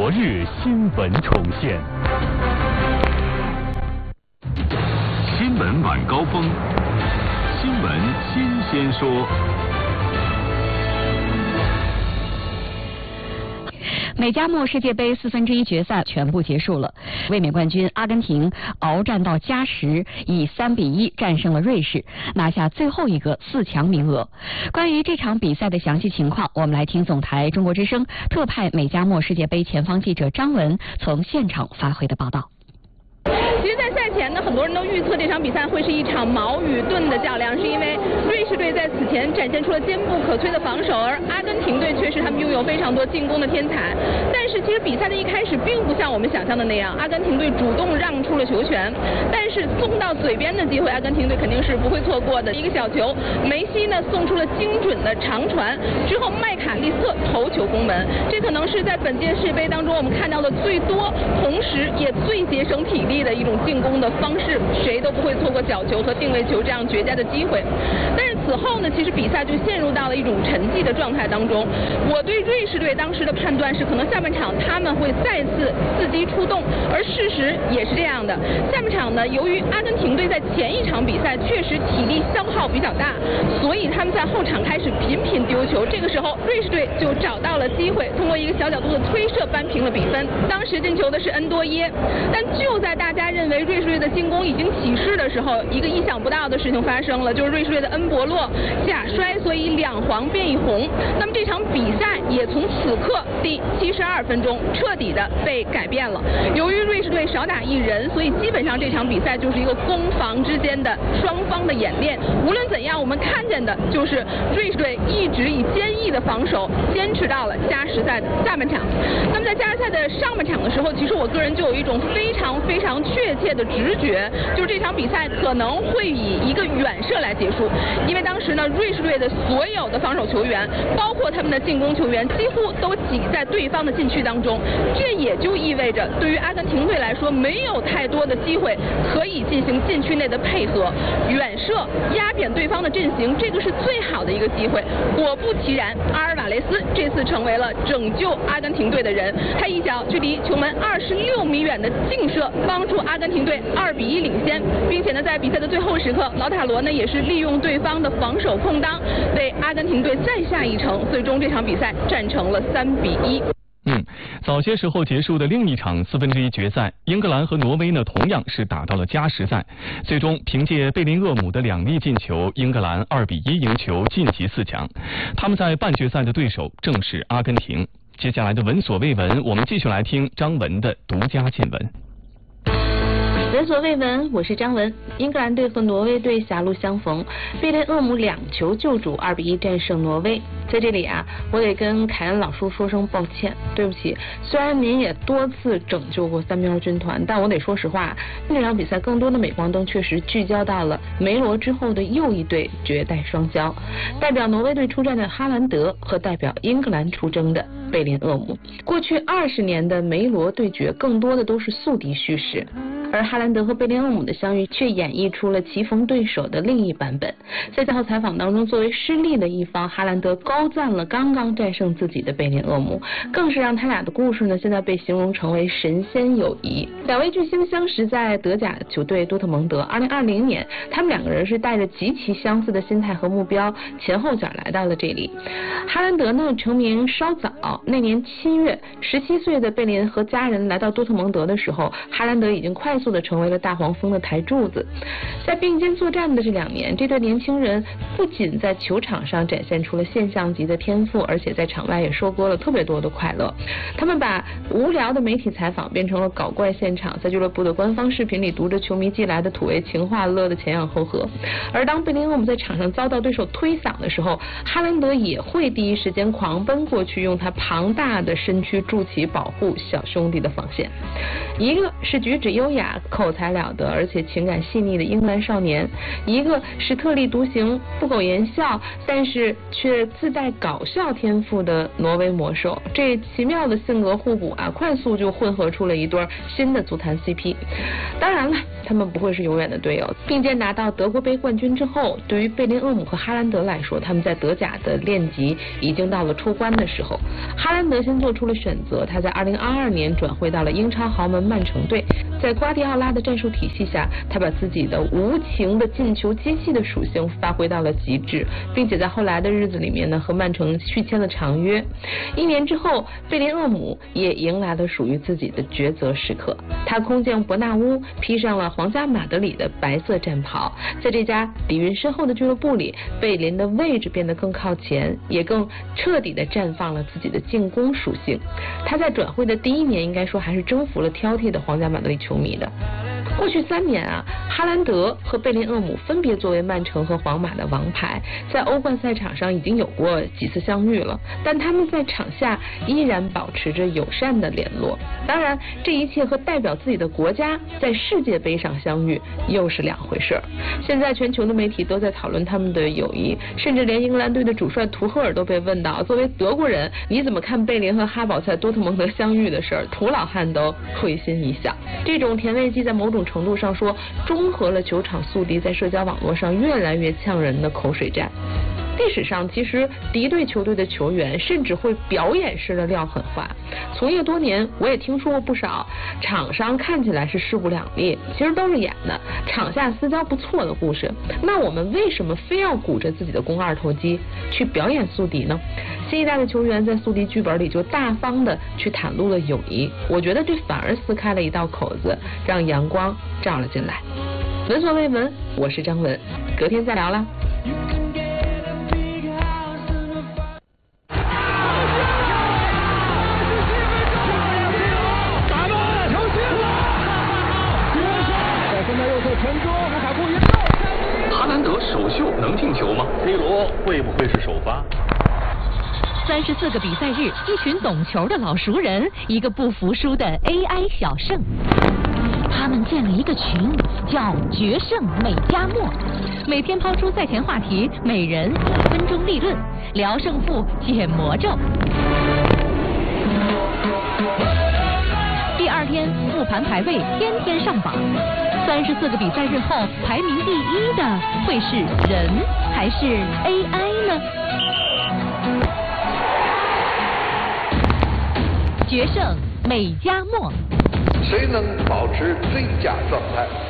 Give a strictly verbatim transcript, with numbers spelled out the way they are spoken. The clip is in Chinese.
昨日新闻重现。新闻晚高峰，新闻新鲜说。 美加墨世界杯四分之一决赛全部结束了，卫冕冠军阿根廷鏖战到加时，以三比一战胜了瑞士，拿下最后一个四强名额。关于这场比赛的详细情况，我们来听总台中国之声特派美加墨世界杯前方记者张文从现场发回的报道。 其实，在赛前呢，很多人都预测这场比赛会是一场矛与盾的较量，是因为瑞士队在此前展现出了坚不可摧的防守，而阿根廷队却是他们拥有非常多进攻的天才。但是，其实比赛的一开始并不像我们想象的那样，阿根廷队主动让出了球权，但是送到嘴边的机会，阿根廷队肯定是不会错过的。一个小球，梅西呢送出了精准的长传，之后麦卡利斯特头球攻门，这可能是在本届世界杯当中我们看到的最多，同时也最节省体力的一种进攻的方式，谁都不会错过角球和定位球这样绝佳的机会。但是此后呢，其实比赛就陷入到了一种沉寂的状态当中。我对瑞士队当时的判断是，可能下半场他们会再次伺机出动，而事实也是这样的。下半场呢，由于阿根廷队在前一场比赛确实体力消耗比较大，所以他们在后场开始频频丢球。这个时候，瑞士队就找到了机会，通过一个小角度的推射扳平了比分。当时进球的是恩多耶，但就在大家认为瑞士队的进攻已经起势的时候，一个意想不到的事情发生了，就是瑞士队的恩博洛假摔，所以两黄变一红。那么这场比赛也从此刻第七十二分钟彻底的被改变了。由于瑞士队少打一人，所以基本上这场比赛就是一个攻防之间的双方的演练。无论怎样，我们看见的就是瑞士队一直以坚毅的防守坚持到了加时赛的下半场。那么在加时赛的上半场的时候，其实我个人就有一种非常非常确切的直觉，就是这场比赛可能会以一个远射来结束。因为当时呢，瑞士队的所有的防守球员，包括他们的进攻球员，几乎都挤在对方的禁区当中。这也就意味着，对于阿根廷队来说，没有太多的机会可以进行禁区内的配合，远射压扁对方的阵型，这个是最好的一个机会。果不其然，阿尔瓦雷斯这次成为了拯救阿根廷队的人，他一脚距离球门二十六米远的劲射，帮助阿根廷队二比一领先，并且呢，在比赛的最后时刻，劳塔罗呢也是利用对方的防守空当，为阿根廷队再下一城，最终这场比赛战成了三比一。 嗯，早些时候结束的另一场四分之一决赛，英格兰和挪威呢同样是打到了加时赛，最终凭借贝林厄姆的两粒进球，英格兰二比一赢球晋级四强。他们在半决赛的对手正是阿根廷。接下来的闻所未闻，我们继续来听张文的独家见闻。 闻所未闻，我是张文。英格兰队和挪威队狭路相逢，贝林厄姆两球救主，二比一战胜挪威。在这里啊，我得跟凯恩老叔说声抱歉，对不起。虽然您也多次拯救过三喵军团，但我得说实话，这场比赛更多的镁光灯确实聚焦到了梅罗之后的又一对绝代双骄，代表挪威队出战的哈兰德和代表英格兰出征的贝林厄姆。过去二十年的梅罗对决，更多的都是宿敌叙事。而哈兰德和贝林厄姆的相遇却演绎出了棋逢对手的另一版本。在赛后采访当中，作为失利的一方，哈兰德高赞了刚刚战胜自己的贝林厄姆，更是让他俩的故事呢现在被形容成为神仙友谊。两位巨星相识在德甲球队多特蒙德，二零二零年他们两个人是带着极其相似的心态和目标，前后脚来到了这里。哈兰德呢成名稍早，那年七月，十七岁的贝林和家人来到多特蒙德的时候，哈兰德已经快速的成为了大黄蜂的台柱子。在并肩作战的这两年，这对年轻人不仅在球场上展现出了现象级的天赋，而且在场外也收割了特别多的快乐。他们把无聊的媒体采访变成了搞怪现场，在俱乐部的官方视频里读着球迷寄来的土味情话，乐得前仰后合。而当贝林厄姆在场上遭到对手推搡的时候，哈兰德也会第一时间狂奔过去，用他庞大的身躯筑起保护小兄弟的防线。一个是举止优雅， 啊口才了得，而且情感细腻的英格兰少年，一个是特立独行、不苟言笑，但是却自带搞笑天赋的挪威魔兽。这奇妙的性格互补啊，快速就混合出了一对新的足坛 C P。当然了，他们不会是永远的队友。并肩拿到德国杯冠军之后，对于贝林厄姆和哈兰德来说，他们在德甲的练级已经到了出关的时候。哈兰德先做出了选择，他在二零二二年转会到了英超豪门曼城队。在瓜迪奥拉的战术体系下，他把自己的无情的进球机器的属性发挥到了极致，并且在后来的日子里面呢，和曼城续签了长约。一年之后，贝林厄姆也迎来了属于自己的抉择时刻。他空降伯纳乌，披上了皇家马德里的白色战袍。在这家底蕴深厚的俱乐部里，贝林的位置变得更靠前，也更彻底的绽放了自己的进攻属性。他在转会的第一年，应该说还是征服了挑剔的皇家马德里球迷的。过去三年啊，哈兰德和贝林厄姆分别作为曼城和皇马的王牌，在欧冠赛场上已经有过几次相遇了，但他们在场下依然保持着友善的联络。当然，这一切和代表自己的国家在世界杯上相遇又是两回事儿。现在全球的媒体都在讨论他们的友谊，甚至连英格兰队的主帅图赫尔都被问到，作为德国人，你怎么看贝林和哈堡在多特蒙德相遇的事儿？图老汉都会心一笑。这种甜味剂在某种程度上说，中和了球场宿敌在社交网络上越来越呛人的口水战。历史上，其实敌对球队的球员甚至会表演式的撂狠话。从业多年，我也听说过不少场上看起来是势不两立，其实都是演的，场下私交不错的故事。那我们为什么非要鼓着自己的肱二头肌去表演宿敌呢？新一代的球员在宿敌剧本里就大方的去袒露了友谊，我觉得这反而撕开了一道口子，让阳光照了进来。闻所未闻，我是张文，隔天再聊啦。 哈兰德首秀能进球吗 ？C 罗会不会是首发？ 三十四个比赛日，一群懂球的老熟人，一个不服输的 A I 小胜。他们建了一个群，叫“决胜美加墨”，每天抛出赛前话题，每人一分钟立论，聊胜负，解魔咒。第二天复盘排位，天天上榜。三十四个比赛日后，排名第一的会是人还是 A I 呢？决胜美加墨， 谁能保持最佳状态？